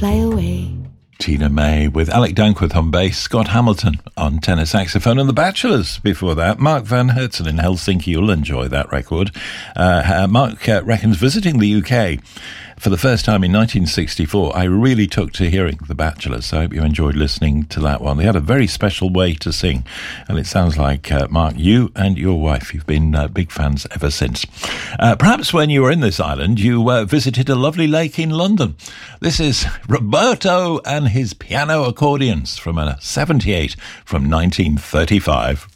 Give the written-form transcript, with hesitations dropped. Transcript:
fly away. Tina May with Alec Dankworth on bass, Scott Hamilton on tenor saxophone, and The Bachelors before that. Mark Van Hertzen in Helsinki, you'll enjoy that record. Mark reckons visiting the UK for the first time in 1964, I really took to hearing The Bachelors, so I hope you enjoyed listening to that one. They had a very special way to sing, and it sounds like, Mark, you and your wife, you've been big fans ever since. Perhaps when you were in this island, you visited a lovely lake in London. This is Roberto and his piano accordions from a 78 from 1935.